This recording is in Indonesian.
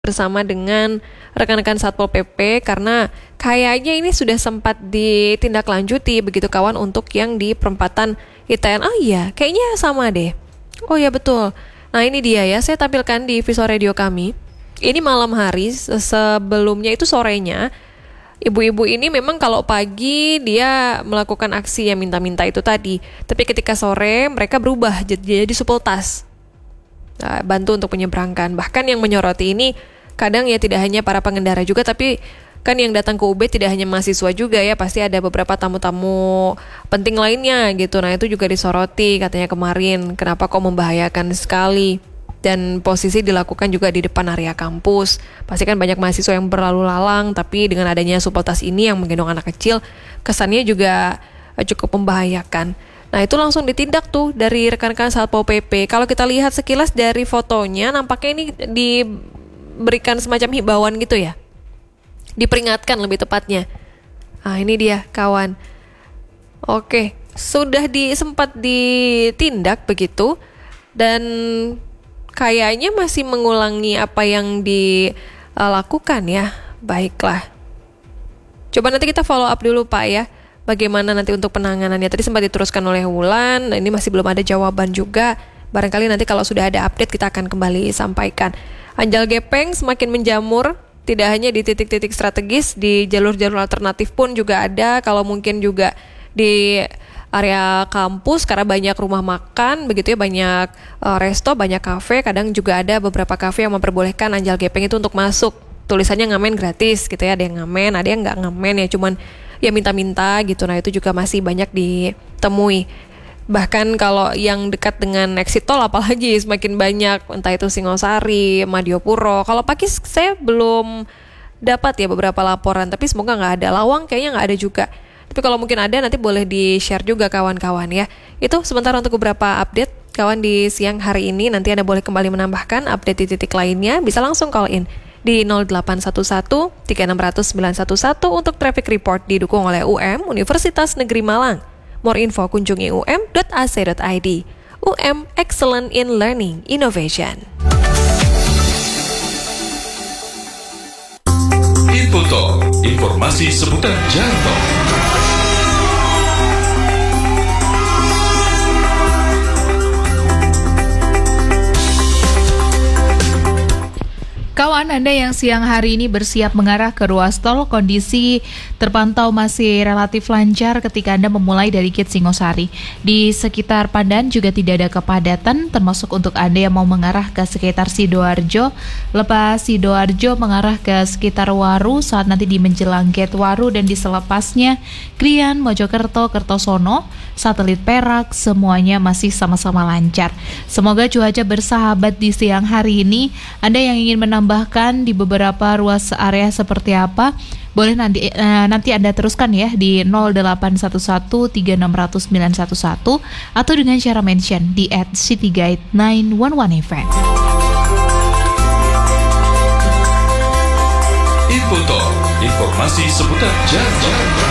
bersama dengan rekan-rekan Satpol PP karena kayaknya ini sudah sempat ditindaklanjuti begitu kawan untuk yang di perempatan ITN. Oh iya, kayaknya sama deh. Oh iya betul. Nah ini dia ya, saya tampilkan di visual radio kami. Ini malam hari, sebelumnya itu sorenya. Ibu-ibu ini memang kalau pagi dia melakukan aksi yang minta-minta itu tadi. Tapi ketika sore mereka berubah jadi supel tas. Bantu untuk menyeberangkan. Bahkan yang menyoroti ini kadang ya tidak hanya para pengendara juga, tapi kan yang datang ke UB tidak hanya mahasiswa juga ya, pasti ada beberapa tamu-tamu penting lainnya gitu. Nah itu juga disoroti katanya kemarin, kenapa kok membahayakan sekali. Dan posisi dilakukan juga di depan area kampus. Pasti kan banyak mahasiswa yang berlalu lalang, tapi dengan adanya supel tas ini yang menggendong anak kecil, kesannya juga cukup membahayakan. Nah itu langsung ditindak tuh dari rekan-rekan Satpol PP. Kalau kita lihat sekilas dari fotonya, nampaknya ini diberikan semacam himbauan gitu ya. Diperingatkan lebih tepatnya. Nah ini dia kawan. Oke, sudah sempat ditindak begitu. Dan kayaknya masih mengulangi apa yang dilakukan ya. Baiklah. Coba nanti kita follow up dulu Pak ya. Bagaimana nanti untuk penanganannya. Tadi sempat diteruskan oleh Wulan, ini masih belum ada jawaban juga. Barangkali nanti kalau sudah ada update kita akan kembali sampaikan. Anjal gepeng semakin menjamur, tidak hanya di titik-titik strategis, di jalur-jalur alternatif pun juga ada. Kalau mungkin juga di area kampus, karena banyak rumah makan, begitu ya, banyak resto, banyak kafe. Kadang juga ada beberapa kafe yang memperbolehkan anjal gepeng itu untuk masuk. Tulisannya ngamen gratis gitu ya, ada yang ngamen, ada yang nggak ngamen ya, cuman ya minta-minta gitu. Nah itu juga masih banyak ditemui. Bahkan kalau yang dekat dengan exit tol apalagi semakin banyak, entah itu Singosari, Madiopuro. Kalau Pakis saya belum dapat ya beberapa laporan, tapi semoga nggak ada. Lawang kayaknya nggak ada juga. Tapi kalau mungkin ada nanti boleh di-share juga kawan-kawan ya. Itu sebentar untuk beberapa update kawan di siang hari ini. Nanti Anda boleh kembali menambahkan update di titik lainnya, bisa langsung call in di 0811 3600 911 untuk traffic report didukung oleh Universitas Negeri Malang. More info kunjungi um.ac.id. Excellent in Learning Innovation. Infotalk, informasi seputar jalan tol. Kawan Anda yang siang hari ini bersiap mengarah ke ruas tol, kondisi terpantau masih relatif lancar ketika Anda memulai dari gate Singosari. Di sekitar Pandan juga tidak ada kepadatan, termasuk untuk Anda yang mau mengarah ke sekitar Sidoarjo. Lepas Sidoarjo mengarah ke sekitar Waru saat nanti di menjelang gate Waru dan di selepasnya Krian, Mojokerto, Kertosono, Satelit Perak, semuanya masih sama-sama lancar. Semoga cuaca bersahabat di siang hari ini. Anda yang ingin menambahkan di beberapa ruas area seperti apa, boleh nanti Anda teruskan ya di 0811 3600 911 atau dengan cara mention di @cityguide911event. Infotalk, informasi seputar jalan.